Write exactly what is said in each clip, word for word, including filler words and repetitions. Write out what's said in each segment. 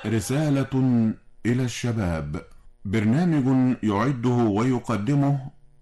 رسالة إلى الشباب. برنامج يعده ويقدمه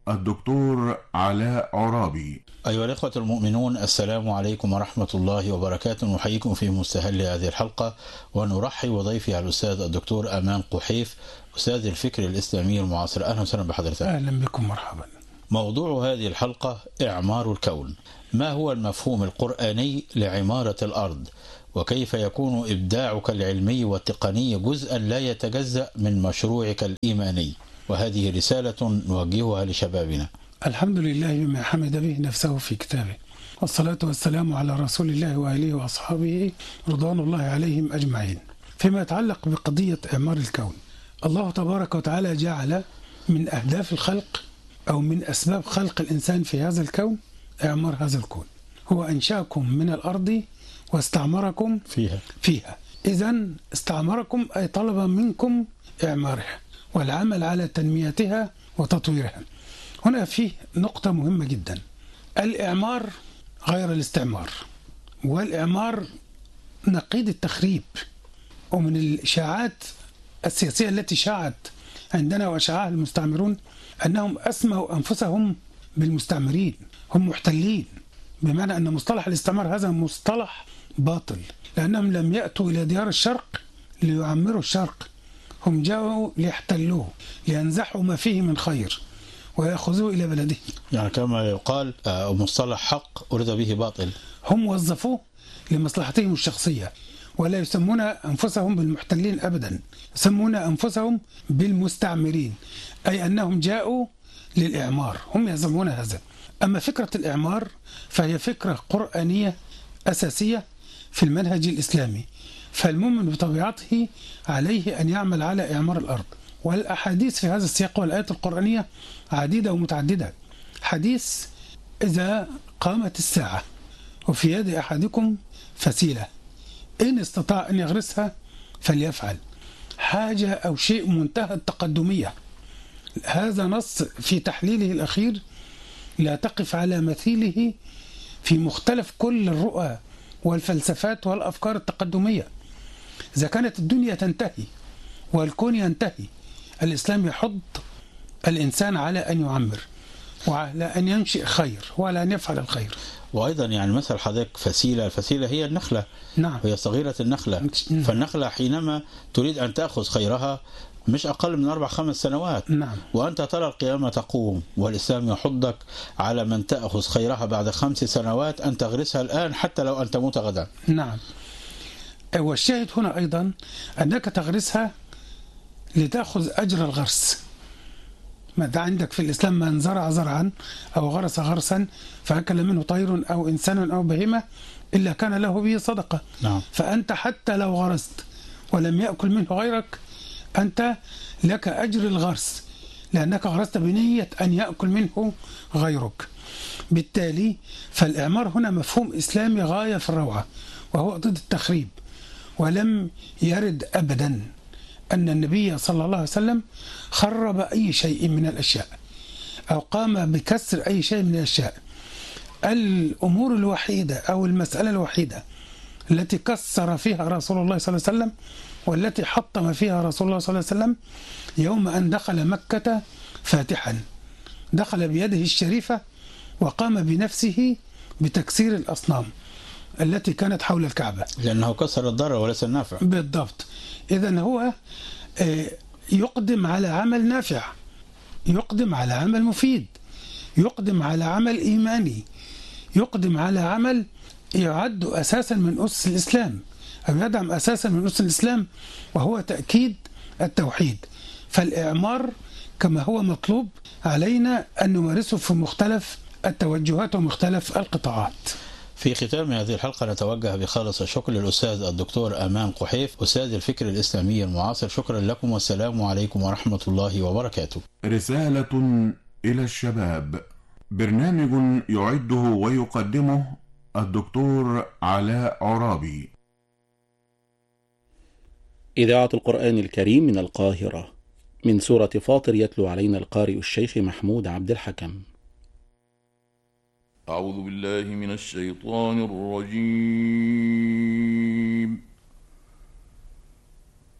الدكتور علاء عرابي. أيها الإخوة المؤمنون، السلام عليكم ورحمة الله وبركاته. نحييكم في مستهل هذه الحلقة، ونرحب بضيفي الأستاذ الدكتور أمان قحيف، أستاذ الفكر الإسلامي المعاصر. أهلا وسهلا بحضرتك. أهلا بكم، مرحبا. موضوع هذه الحلقة إعمار الكون. ما هو المفهوم القرآني لعمارة الأرض؟ وكيف يكون إبداعك العلمي والتقني جزءا لا يتجزأ من مشروعك الإيماني؟ وهذه رسالة نوجهها لشبابنا. الحمد لله بما حمد به نفسه في كتابه، والصلاة والسلام على رسول الله وآله وأصحابه رضوان الله عليهم أجمعين. فيما يتعلق بقضية إعمار الكون، الله تبارك وتعالى جعل من أهداف الخلق أو من أسباب خلق الإنسان في هذا الكون إعمار هذا الكون. هو أنشأكم من الأرض واستعمركم فيها فيها إذن استعمركم أي طلب منكم إعمارها والعمل على تنميتها وتطويرها. هنا فيه نقطة مهمة جدا: الإعمار غير الاستعمار، والإعمار نقيض التخريب. ومن الإشاعات السياسية التي شاعت عندنا وأشاعها المستعمرون أنهم أسموا أنفسهم بالمستعمرين، هم محتلين، بمعنى أن مصطلح الاستعمار هذا مصطلح باطل، لأنهم لم يأتوا إلى ديار الشرق ليعمروا الشرق، هم جاءوا ليحتلوه، لينزحوا ما فيه من خير ويأخذوه إلى بلده. يعني كما يقال مصطلح حق أريد به باطل. هم وظفوه لمصلحتهم الشخصية، ولا يسمون أنفسهم بالمحتلين أبدا، يسمون أنفسهم بالمستعمرين، أي أنهم جاءوا للإعمار، هم يزعمون هذا. أما فكرة الإعمار فهي فكرة قرآنية أساسية في المنهج الإسلامي، فالمؤمن بطبيعته عليه أن يعمل على إعمار الأرض. والأحاديث في هذا السياق والآيات القرآنية عديدة ومتعددة. حديث: إذا قامت الساعة وفي يد أحدكم فسيلة إن استطاع أن يغرسها فليفعل، حاجة أو شيء منتهى التقدمية. هذا نص في تحليله الأخير لا تقف على مثيله في مختلف كل الرؤى والفلسفات والأفكار التقدمية. إذا كانت الدنيا تنتهي والكون ينتهي، الإسلام يحض الإنسان على أن يعمر وعلى أن ينشئ خير وعلى أن يفعل الخير. وأيضا يعني مثل حضرتك فسيلة، الفسيلة هي النخلة. نعم. هي صغيرة النخلة. نعم. فالنخلة حينما تريد أن تأخذ خيرها مش أقل من أربع خمس سنوات. نعم. وأنت ترى القيامة تقوم، والإسلام يحضك على من تأخذ خيرها بعد خمس سنوات أن تغرسها الآن حتى لو أن تموت غدا. نعم. والشاهد هنا أيضا أنك تغرسها لتأخذ أجر الغرس. ماذا عندك في الإسلام: من زرع زرعا أو غرس غرسا فأكل منه طير أو إنسان أو بهيمة إلا كان له به صدقة. نعم. فأنت حتى لو غرست ولم يأكل منه غيرك، أنت لك أجر الغرس، لأنك غرست بنية أن يأكل منه غيرك. بالتالي فالإعمار هنا مفهوم إسلامي غاية في الروعة، وهو ضد التخريب. ولم يرد أبدا أن النبي صلى الله عليه وسلم خرب أي شيء من الأشياء أو قام بكسر أي شيء من الأشياء. الأمور الوحيدة أو المسألة الوحيدة التي كسر فيها رسول الله صلى الله عليه وسلم والتي حطم فيها رسول الله صلى الله عليه وسلم يوم أن دخل مكة فاتحا، دخل بيده الشريفة وقام بنفسه بتكسير الأصنام التي كانت حول الكعبة، لأنه كسر الضرر وليس النافع. بالضبط. إذن هو يقدم على عمل نافع، يقدم على عمل مفيد، يقدم على عمل إيماني، يقدم على عمل يعد أساسا من أسس الإسلام أو يدعم أساسا من أسس الإسلام، وهو تأكيد التوحيد. فالإعمار كما هو مطلوب علينا أن نمارسه في مختلف التوجهات ومختلف القطاعات. في ختام هذه الحلقة نتوجه بخالص الشكر للأستاذ الدكتور أمان قحيف، أستاذ الفكر الإسلامي المعاصر. شكرا لكم والسلام عليكم ورحمة الله وبركاته. رسالة إلى الشباب. برنامج يعده ويقدمه الدكتور علاء عرابي. إذاعة القرآن الكريم من القاهرة، من سورة فاطر، يتلو علينا القارئ الشيخ محمود عبد الحكم. أعوذ بالله من الشيطان الرجيم.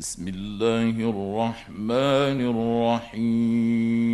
بسم الله الرحمن الرحيم